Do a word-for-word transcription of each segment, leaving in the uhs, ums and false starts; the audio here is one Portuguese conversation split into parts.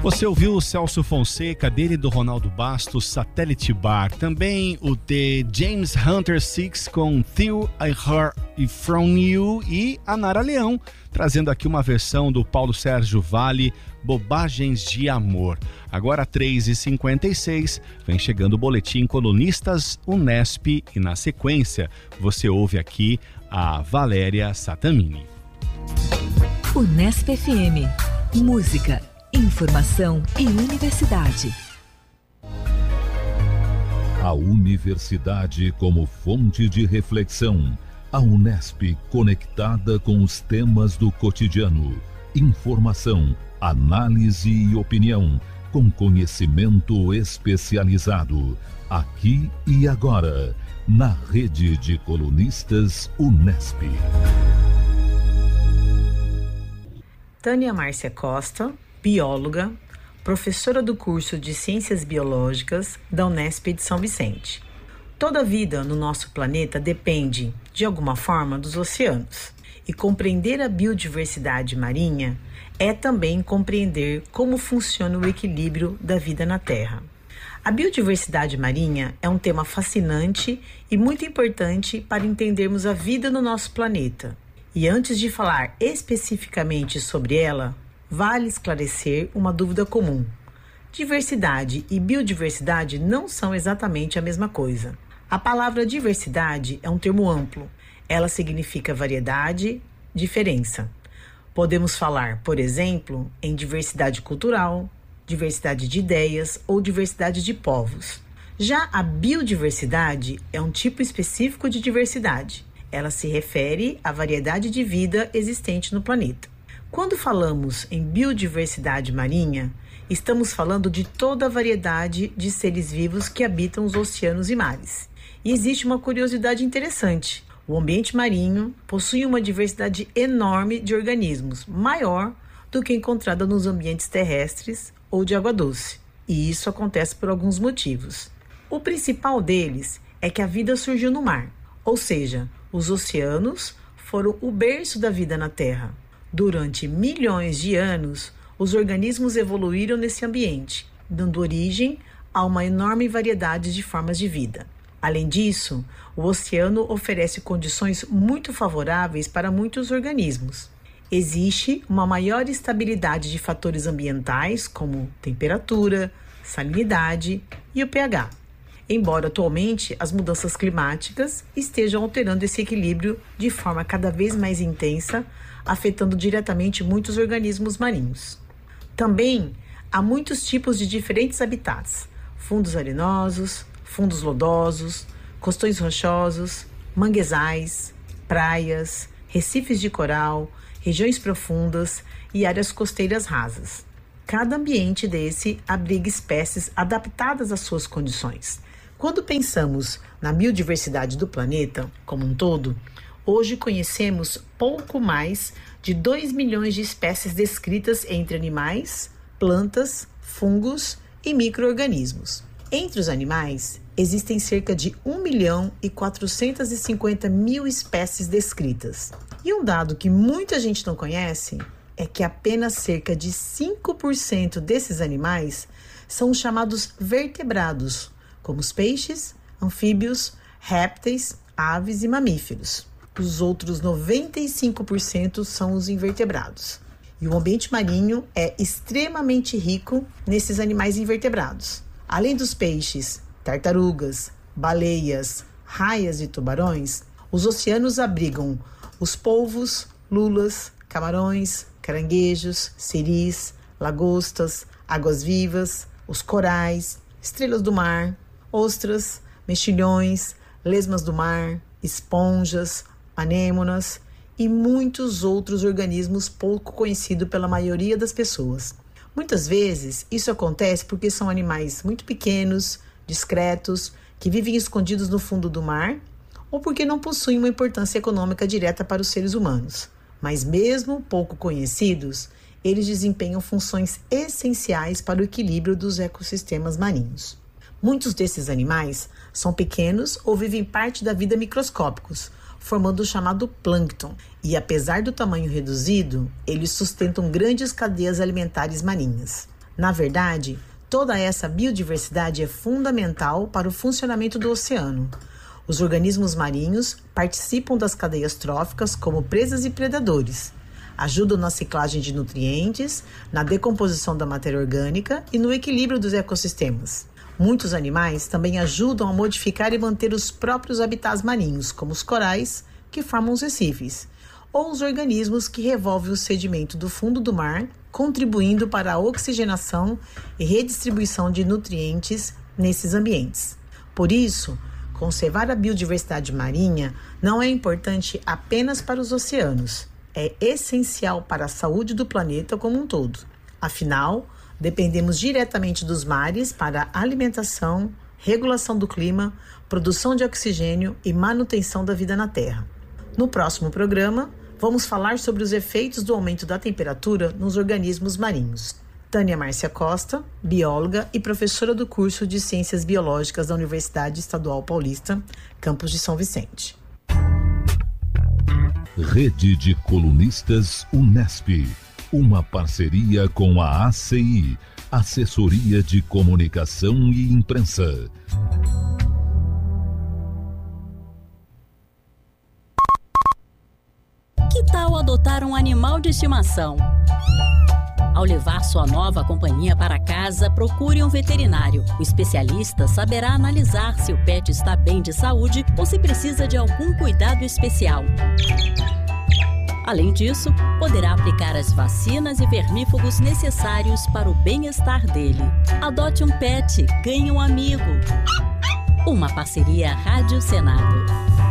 Você ouviu o Celso Fonseca, dele do Ronaldo Bastos, Satellite Bar. Também o The James Hunter Six com Till I Heard From You e a Nara Leão, trazendo aqui uma versão do Paulo Sérgio Vale, Bobagens de Amor. Agora três e cinquenta e seis, vem chegando o boletim Colunistas Unesp e na sequência você ouve aqui a Valéria Satamini. Unesp F M. Música, informação e universidade. A universidade como fonte de reflexão. A Unesp conectada com os temas do cotidiano. Informação, análise e opinião, com conhecimento especializado. Aqui e agora, na rede de colunistas Unesp. Tânia Márcia Costa, bióloga, professora do curso de Ciências Biológicas da Unesp de São Vicente. Toda a vida no nosso planeta depende, de alguma forma, dos oceanos. E compreender a biodiversidade marinha é também compreender como funciona o equilíbrio da vida na Terra. A biodiversidade marinha é um tema fascinante e muito importante para entendermos a vida no nosso planeta. E antes de falar especificamente sobre ela, vale esclarecer uma dúvida comum. Diversidade e biodiversidade não são exatamente a mesma coisa. A palavra diversidade é um termo amplo. Ela significa variedade, diferença. Podemos falar, por exemplo, em diversidade cultural, diversidade de ideias ou diversidade de povos. Já a biodiversidade é um tipo específico de diversidade. Ela se refere à variedade de vida existente no planeta. Quando falamos em biodiversidade marinha, estamos falando de toda a variedade de seres vivos que habitam os oceanos e mares. E existe uma curiosidade interessante. O ambiente marinho possui uma diversidade enorme de organismos, maior do que encontrada nos ambientes terrestres ou de água doce. E isso acontece por alguns motivos. O principal deles é que a vida surgiu no mar, ou seja, os oceanos foram o berço da vida na Terra. Durante milhões de anos, os organismos evoluíram nesse ambiente, dando origem a uma enorme variedade de formas de vida. Além disso, o oceano oferece condições muito favoráveis para muitos organismos. Existe uma maior estabilidade de fatores ambientais, como temperatura, salinidade e o pH. Embora atualmente as mudanças climáticas estejam alterando esse equilíbrio de forma cada vez mais intensa, afetando diretamente muitos organismos marinhos. Também há muitos tipos de diferentes habitats: fundos arenosos, fundos lodosos, costões rochosos, manguezais, praias, recifes de coral, regiões profundas e áreas costeiras rasas. Cada ambiente desse abriga espécies adaptadas às suas condições. Quando pensamos na biodiversidade do planeta como um todo, hoje conhecemos pouco mais de dois milhões de espécies descritas entre animais, plantas, fungos e micro-organismos. Entre os animais, existem cerca de um milhão e quatrocentas e cinquenta mil espécies descritas. E um dado que muita gente não conhece é que apenas cerca de cinco por cento desses animais são os chamados vertebrados, como os peixes, anfíbios, répteis, aves e mamíferos. Os outros noventa e cinco por cento são os invertebrados. E o ambiente marinho é extremamente rico nesses animais invertebrados. Além dos peixes, tartarugas, baleias, raias e tubarões, os oceanos abrigam os polvos, lulas, camarões, caranguejos, siris, lagostas, águas-vivas, os corais, estrelas do mar, ostras, mexilhões, lesmas do mar, esponjas, anêmonas e muitos outros organismos pouco conhecidos pela maioria das pessoas. Muitas vezes isso acontece porque são animais muito pequenos, discretos, que vivem escondidos no fundo do mar ou porque não possuem uma importância econômica direta para os seres humanos. Mas mesmo pouco conhecidos, eles desempenham funções essenciais para o equilíbrio dos ecossistemas marinhos. Muitos desses animais são pequenos ou vivem parte da vida microscópicos, formando o chamado plâncton, e apesar do tamanho reduzido, eles sustentam grandes cadeias alimentares marinhas. Na verdade, toda essa biodiversidade é fundamental para o funcionamento do oceano. Os organismos marinhos participam das cadeias tróficas como presas e predadores, ajudam na ciclagem de nutrientes, na decomposição da matéria orgânica e no equilíbrio dos ecossistemas. Muitos animais também ajudam a modificar e manter os próprios habitats marinhos, como os corais, que formam os recifes, ou os organismos que revolvem o sedimento do fundo do mar, contribuindo para a oxigenação e redistribuição de nutrientes nesses ambientes. Por isso, conservar a biodiversidade marinha não é importante apenas para os oceanos, é essencial para a saúde do planeta como um todo. Afinal, dependemos diretamente dos mares para a alimentação, regulação do clima, produção de oxigênio e manutenção da vida na Terra. No próximo programa, vamos falar sobre os efeitos do aumento da temperatura nos organismos marinhos. Tânia Márcia Costa, bióloga e professora do curso de Ciências Biológicas da Universidade Estadual Paulista, campus de São Vicente. Rede de Colunistas Unesp. Uma parceria com a A C I, Assessoria de Comunicação e Imprensa. Que tal adotar um animal de estimação? Ao levar sua nova companhia para casa, procure um veterinário. O especialista saberá analisar se o pet está bem de saúde ou se precisa de algum cuidado especial. Além disso, poderá aplicar as vacinas e vermífugos necessários para o bem-estar dele. Adote um pet, ganhe um amigo. Uma parceria Rádio Senado.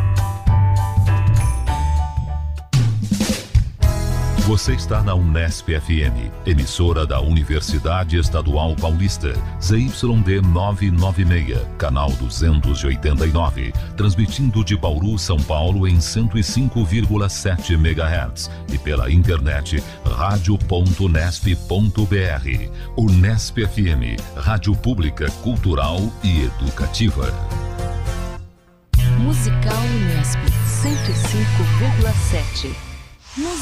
Você está na Unesp F M, emissora da Universidade Estadual Paulista, Z Y D novecentos e noventa e seis, canal duzentos e oitenta e nove, transmitindo de Bauru, São Paulo em cento e cinco vírgula sete megahertz e pela internet rádio ponto unesp ponto br. Unesp F M, rádio pública, cultural e educativa. Musical Unesp cento e cinco vírgula sete.